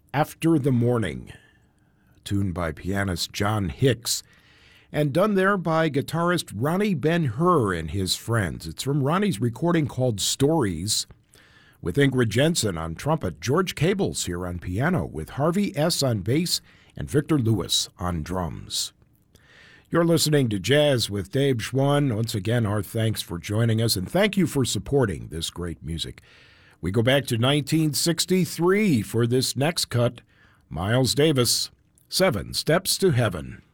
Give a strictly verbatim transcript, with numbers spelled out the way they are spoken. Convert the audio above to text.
After the Morning, tuned by pianist John Hicks, and done there by guitarist Ronnie Ben-Hur and his friends. It's from Ronnie's recording called Stories, with Ingrid Jensen on trumpet, George Cables here on piano, with Harvey S. on bass, and Victor Lewis on drums. You're listening to Jazz with Dave Schwann. Once again, our thanks for joining us, and thank you for supporting this great music. We go back to nineteen sixty-three for this next cut, Miles Davis, Seven Steps to Heaven.